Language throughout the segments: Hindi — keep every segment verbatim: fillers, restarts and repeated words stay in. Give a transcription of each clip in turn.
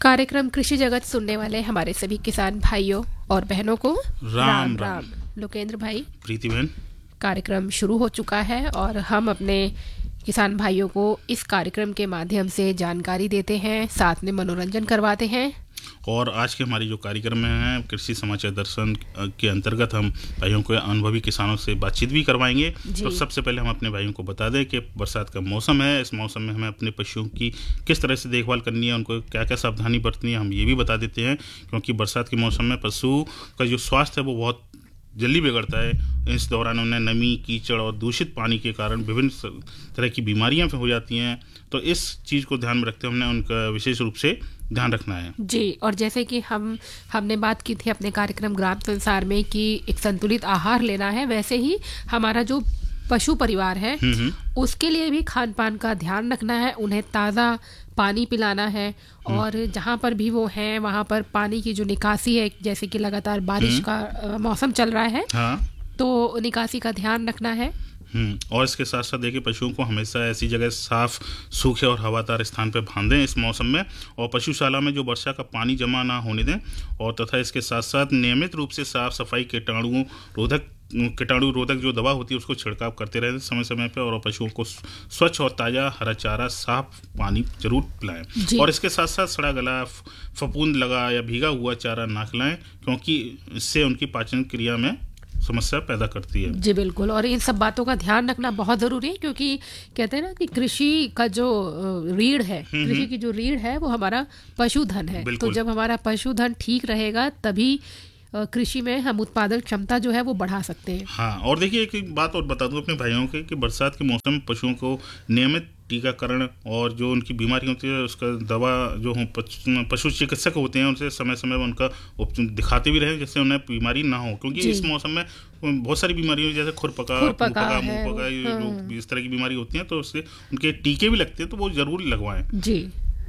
कार्यक्रम कृषि जगत सुनने वाले हमारे सभी किसान भाइयों और बहनों को राम राम राम। लोकेंद्र भाई, प्रीति बहन, कार्यक्रम शुरू हो चुका है और हम अपने किसान भाइयों को इस कार्यक्रम के माध्यम से जानकारी देते हैं, साथ में मनोरंजन करवाते हैं। और आज के हमारी जो कार्यक्रम में है कृषि समाचार दर्शन के अंतर्गत हम भाइयों को अनुभवी किसानों से बातचीत भी करवाएंगे। तो सबसे पहले हम अपने भाइयों को बता दें कि बरसात का मौसम है, इस मौसम में हमें अपने पशुओं की किस तरह से देखभाल करनी है, उनको क्या क्या सावधानी बरतनी है, हम ये भी बता देते हैं। क्योंकि बरसात के मौसम में पशु का जो स्वास्थ्य है वो बहुत जल्दी बिगड़ता है। इस दौरान उन्हें नमी, कीचड़ और दूषित पानी के कारण विभिन्न तरह की बीमारियां हो जाती हैं। तो इस चीज़ को ध्यान में रखते हुए हमने उनका विशेष रूप से ध्यान रखना है जी। और जैसे कि हम हमने बात की थी अपने कार्यक्रम ग्राम संसार में कि एक संतुलित आहार लेना है, वैसे ही हमारा जो पशु परिवार है उसके लिए भी खान पान का ध्यान रखना है। उन्हें ताज़ा पानी पिलाना है और जहाँ पर भी वो हैं वहाँ पर पानी की जो निकासी है, जैसे कि लगातार बारिश का मौसम चल रहा है, हाँ। तो निकासी का ध्यान रखना है। और इसके साथ साथ देखिए पशुओं को हमेशा ऐसी जगह साफ, सूखे और हवादार स्थान पर बांधें इस मौसम में, और पशुशाला में जो वर्षा का पानी जमा ना होने दें। और तथा इसके साथ साथ नियमित रूप से साफ सफाई, कीटाणु रोधक कीटाणु रोधक जो दवा होती है उसको छिड़काव करते रहें समय समय पर। और पशुओं को स्वच्छ और ताज़ा हरा चारा, साफ पानी जरूर पिलाएं। और इसके साथ साथ सड़ा गला, फफूंद लगा या भीगा हुआ चारा ना खिलाएं, क्योंकि इससे उनकी पाचन क्रिया में समस्या पैदा करती है। जी बिल्कुल, और इन सब बातों का ध्यान रखना बहुत ज़रूरी है, क्योंकि कहते हैं ना कि कृषि का जो रीढ़ है, कृषि की जो रीढ़ है वो हमारा पशुधन है। तो जब हमारा पशुधन ठीक रहेगा तभी कृषि में हम उत्पादन क्षमता जो है वो बढ़ा सकते हैं। हाँ, और देखिए एक बात और बता दूं अपने भाइयों के कि बरसात के मौसम में पशुओं को नियमित टीकाकरण और जो उनकी बीमारी होती है उसका दवा जो पशु चिकित्सक होते हैं उनसे समय समय में उनका दिखाते भी रहे, जिससे उन्हें बीमारी ना हो। क्योंकि इस मौसम में बहुत सारी बीमारियां जैसे खुरपका, खुरपका, मुंहपका, हाँ। इस तरह की बीमारी होती हैं, तो उससे उनके टीके भी लगते हैं, तो वो जरूर लगवाएं। जी,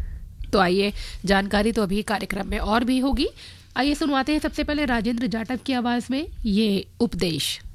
तो आइए, जानकारी तो अभी कार्यक्रम में और भी होगी। आइए सुनवाते हैं सबसे पहले राजेंद्र जाटव की आवाज में ये उपदेश।